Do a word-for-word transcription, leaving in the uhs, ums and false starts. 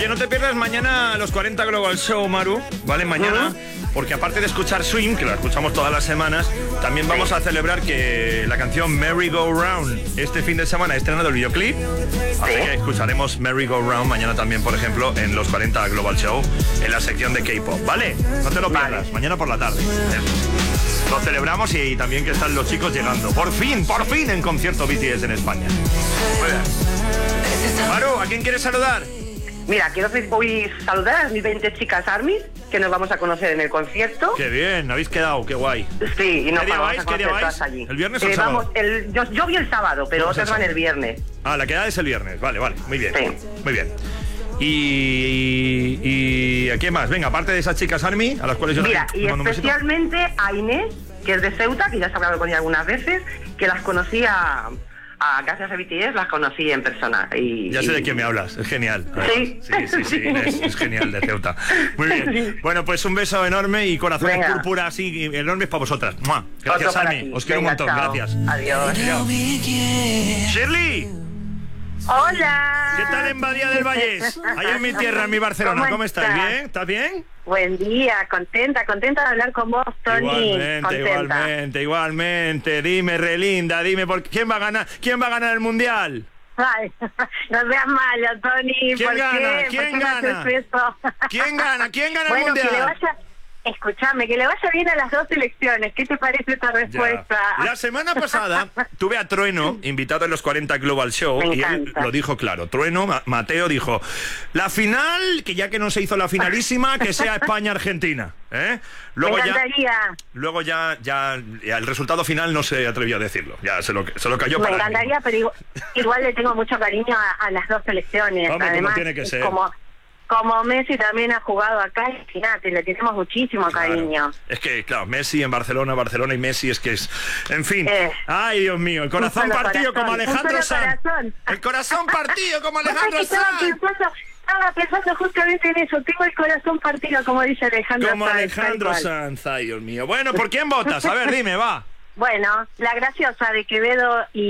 Oye, no te pierdas mañana los cuarenta Global Show, Maru, ¿vale? Mañana, uh-huh. porque aparte de escuchar Swing, que la escuchamos todas las semanas, también vamos a celebrar que la canción Merry Go Round este fin de semana ha estrenado el videoclip. Así que escucharemos Merry Go Round mañana también, por ejemplo, en los cuarenta Global Show, en la sección de K-pop, ¿vale? No te lo pierdas, vale. Mañana por la tarde. Lo celebramos y también que están los chicos llegando. Por fin, por fin en concierto B T S en España. Muy bien. Maru, ¿a quién quieres saludar? Mira, quiero hoy saludar a mis veinte chicas ARMY, que nos vamos a conocer en el concierto. Qué bien, habéis quedado, qué guay. Sí, y nos ¿Qué día vamos vais? a conocer ¿Qué día vais? todas allí. ¿El viernes o el eh, sábado? Vamos, el, yo, yo vi el sábado, pero otras van el viernes. Ah, la quedada es el viernes, vale, vale, muy bien. Sí. Muy bien. Y, y, y ¿a qué más? Venga, aparte de esas chicas ARMY, a las cuales yo Mira, les y mando un especialmente a Inés, que es de Ceuta, que ya se ha hablado con ella algunas veces, que las conocí a... A, gracias a B T S las conocí en persona. Y, ya sé y... de quién me hablas, es genial. ¿Sí? Sí, sí, sí, Inés, es genial, de Ceuta. Muy bien. Sí. Bueno, pues un beso enorme y corazones Venga. púrpura así enormes para vosotras. ¡Mua! Gracias, Ami. Os quiero Venga, un montón, chao. Gracias. Adiós. Adiós. Shirley. Hola. ¿Qué tal en Badía del Vallés? Ahí en mi tierra, en mi Barcelona. ¿Cómo, ¿Cómo estás? ¿Bien? ¿Estás bien? Buen día, contenta, contenta de hablar con vos, Tony. Igualmente, contenta. igualmente, igualmente. Dime, relinda, dime, por quién va a ganar, quién va a ganar el mundial. Ay, no seas malo, Tony. ¿Quién ¿Por gana? qué? ¿Quién ¿Por qué gana? ¿Quién gana? ¿Quién gana bueno, el mundial? Que le vaya... Escúchame, que le vaya bien a las dos elecciones. ¿Qué te parece esta respuesta? Ya. La semana pasada tuve a Trueno invitado en los cuarenta Global Show y él lo dijo claro. Trueno, Mateo dijo, la final, que ya que no se hizo la finalísima, que sea España-Argentina. ¿eh? Luego Me ya, luego ya, ya, ya el resultado final no se atrevió a decirlo. Ya se lo, se lo cayó Me para encantaría, pero igual, igual le tengo mucho cariño a, a las dos selecciones. Hombre, además, como tiene que ser. Como, Como Messi también ha jugado acá, imagínate, le tenemos muchísimo claro. cariño. Es que, claro, Messi en Barcelona, Barcelona y Messi es que es... En fin, eh, ay, Dios mío, el corazón partido corazón, como Alejandro Sanz. El corazón partido como Alejandro Sanz. Estaba pensando justamente en eso, tengo el corazón partido, como dice Alejandro Sanz. Como Alejandro Sanz, ay, Dios mío. Bueno, ¿por quién votas? A ver, dime, va. Bueno, la graciosa de Quevedo y...